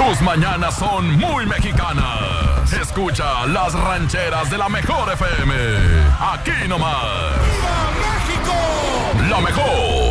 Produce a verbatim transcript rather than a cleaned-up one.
Tus mañanas son muy mexicanas. Escucha las rancheras de la mejor F M. Aquí nomás. ¡Viva México! La mejor.